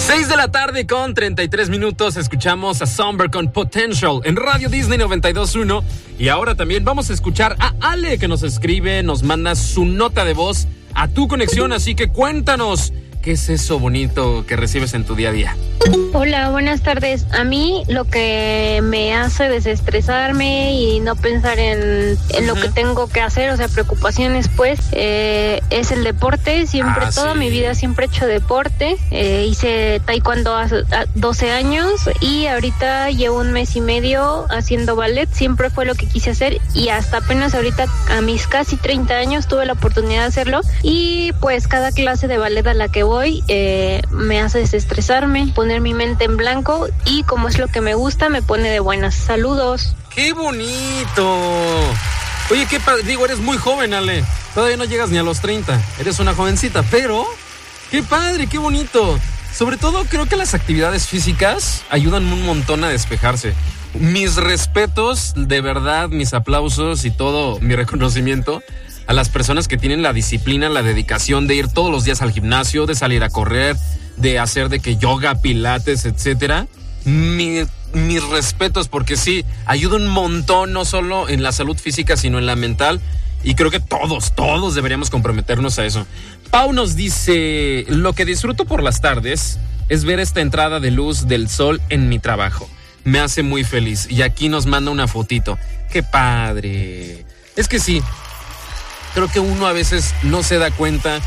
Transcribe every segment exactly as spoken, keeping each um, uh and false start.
seis de la tarde con treinta y tres minutos, escuchamos a Somber con Potential en Radio Disney noventa y dos punto uno. Y ahora también vamos a escuchar a Ale, que nos escribe, nos manda su nota de voz a tu conexión, así que cuéntanos, ¿qué es eso bonito que recibes en tu día a día? Hola, buenas tardes. A mí lo que me hace desestresarme y no pensar en, en uh-huh. lo que tengo que hacer, o sea, preocupaciones, pues, eh, es el deporte. Siempre, ah, toda sí. mi vida siempre he hecho deporte. Eh, hice taekwondo hace doce años y ahorita llevo un mes y medio haciendo ballet. Siempre fue lo que quise hacer y hasta apenas ahorita, a mis casi treinta años, tuve la oportunidad de hacerlo. Y pues cada clase de ballet a la que voy eh, me hace desestresarme, poner mi mente en blanco y como es lo que me gusta, me pone de buenas. Saludos. ¡Qué bonito! Oye, qué padre, digo, eres muy joven, Ale. Todavía no llegas ni a los treinta. Eres una jovencita, pero qué padre, qué bonito. Sobre todo creo que las actividades físicas ayudan un montón a despejarse. Mis respetos, de verdad, mis aplausos y todo mi reconocimiento a las personas que tienen la disciplina, la dedicación de ir todos los días al gimnasio, de salir a correr, de hacer de que yoga, pilates, etcétera. Mi, mis respetos, porque sí, ayuda un montón, no solo en la salud física, sino en la mental. Y creo que todos, todos deberíamos comprometernos a eso. Pau nos dice, lo que disfruto por las tardes es ver esta entrada de luz del sol en mi trabajo. Me hace muy feliz. Y aquí nos manda una fotito. ¡Qué padre! Es que sí, creo que uno a veces no se da cuenta,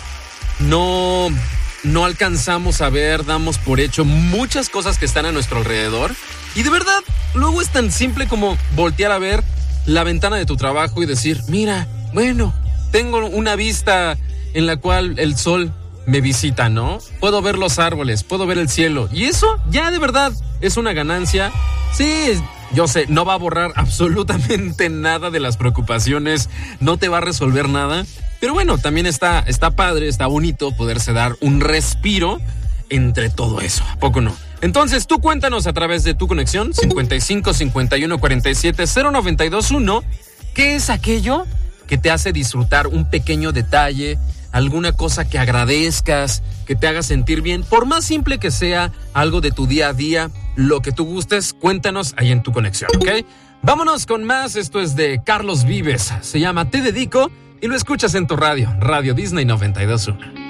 no, no alcanzamos a ver, damos por hecho muchas cosas que están a nuestro alrededor. Y de verdad, luego es tan simple como voltear a ver la ventana de tu trabajo y decir, mira, bueno, tengo una vista en la cual el sol me visita, ¿no? Puedo ver los árboles, puedo ver el cielo. Y eso ya de verdad es una ganancia. Sí, yo sé, no va a borrar absolutamente nada de las preocupaciones, no te va a resolver nada. Pero bueno, también está, está padre, está bonito poderse dar un respiro entre todo eso, ¿a poco no? Entonces tú cuéntanos a través de tu conexión cincuenta y cinco, cincuenta y uno, cuarenta y siete, cero noventa y dos uno, ¿qué es aquello que te hace disfrutar un pequeño detalle, alguna cosa que agradezcas, que te haga sentir bien, por más simple que sea, algo de tu día a día, lo que tú gustes, cuéntanos ahí en tu conexión, ¿ok? Vámonos con más, esto es de Carlos Vives, se llama Te Dedico y lo escuchas en tu radio, Radio Disney noventa y dos punto uno.